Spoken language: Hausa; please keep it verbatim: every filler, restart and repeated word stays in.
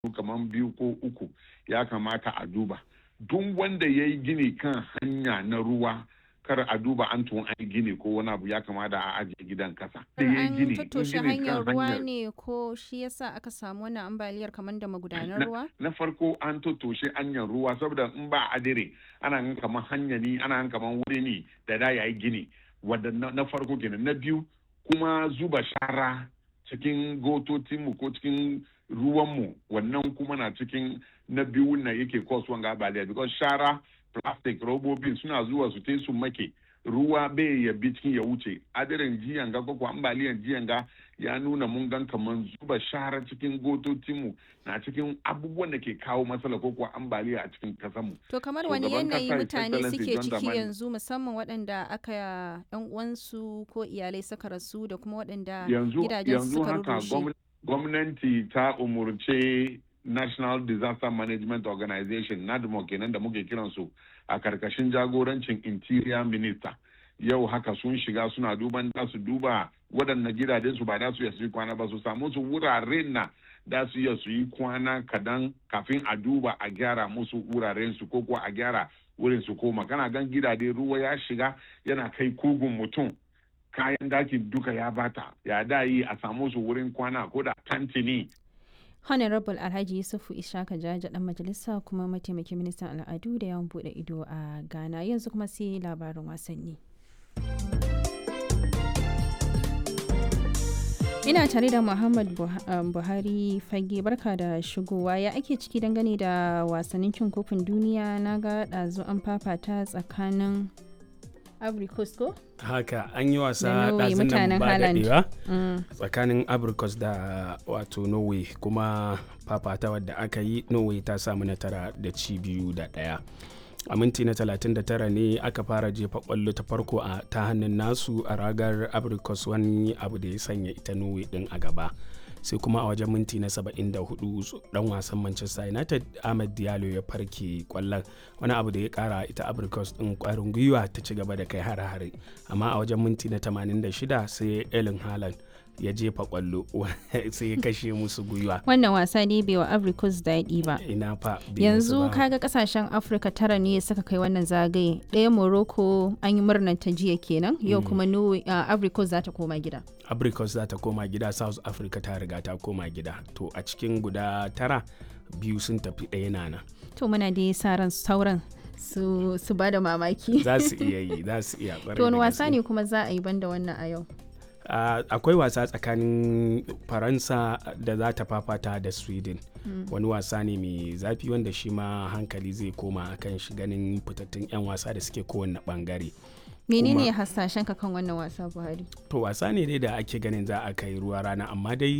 kamar biyu ko uku ya kamata a duba. Duk wanda ya yi gini kan hanya na ruwa kar a duba an tun an gini ko wani abu ya kamata a ajiye gidan kasa. An tattoshe hanyar ruwa ne ko shi yasa aka samu wannan ambaliyar kamar da magudanar ruwa? Na farko an tattoshe hanyar ruwa saboda in ba adire ana gan kamar hanya ne ana gan kamar wuri ne da da yayi gini wadda na farko kenan. Na biyu kuma zuba shara cikin gototinmu ko cikin ruwanmu wannan kuma na cikin na biyu na yake cause wanga ambaliya because shara plastic robobin suna zuwa su te su make ruwa bai ya bi cikin ya wuce adirin jiyan ga ko ambaliyan jiyan ga ya nuna mun gan kaman zuba shara cikin gototinmu na cikin abubuwan da ke kawo matsala ko kuwa ambaliya a cikin kasanmu. To kamar wani yanayi mutane suke ciki yanzu musamman waɗanda aka yan uwansu ko iyalai suka rasu da kuma waɗanda gidajen suka rushe. Yanzu haka gwamnati ta umurce National Disaster Management Organization NADMO kenan da muke kiransu a karkashin jagorancin Interior Minister. Yau haka sun shiga suna duban da su duba waɗannan gidajen su ba da su yi kwana ba su samu su wuraren na da su iya su yi kwana kadan kafin a duba a gyara musu wuraren su ko kuwa a gyara wurin su koma. Kana gan gidaje ruwa ya shiga yana kai kugun mutum kayan dakin duka ya bata ya da yi a samu su wurin kwana ko da tantini. Honorable Alhaji Yusufu Ishaka Jaja dan majalisa kuma mataimakin ministan al'adu da yawan bude ido a Ghana. Yanzu kuma sai labarin wasanni. Ina tare da Muhammad Buhari Fage, barka da shigowa. Ya ake ciki dangane da wasannin cin kofin duniya? Na ga ɗazu an fafata tsakanin Ivory Coast ko? Haka an yi wasa ɗazun nan ba daɗewa tsakanin Ivory Coast da wato Norway, kuma fafata wadda aka yi Norway ta samu nasara da ci biyu da ɗaya. A minti na talatin da tara ne aka fara jefa kwallo ta farko a ta hannun nasu a ragar Ivory Coast, wani abu da ya sanya ita Norway din a gaba. Sai kuma a wajen minti na saba'in da hudu dan wasan Manchester United Ahmed Diallo ya farke kwallon, wani abu da ya kara ita Ivory Coast din kwarin gwiwa ta ci gaba da kai hare-hare. Amma a wajen minti na tamanin da shida sai Erling Haaland ya jefa kwallo sai ya kashe musu gwiwa. Wannan wasa ne bai wa Ivory Coast daɗi ba. Ina fa yanzu kaga kasashen Afirka tara ne suka kai wannan zagaye. Ɗaya Morocco an yi murnar ta jiya kenan, yau kuma Ivory Coast za ta koma gida. Ivory Coast za ta koma gida, South Africa ta riga ta koma gida. To a cikin guda tara biyu sun tafi, ɗaya nana. To muna da sa ran sauran su su bada mamaki. Za su iya yi, za su iya. To wani wasa ne kuma za a yi banda wannan a yau? Uh, akwai wasa tsakanin Faransa da za ta fafata da Sweden. Mm. Wani wasa ne mai zafi wanda shi ma hankali zai koma kan shi ganin fitattun 'yan wasa da suke kowane bangare. Menene hasashen ka kan wannan wasa, Buhari? To wasa ne dai da ake ganin za a kai ruwa rana, amma dai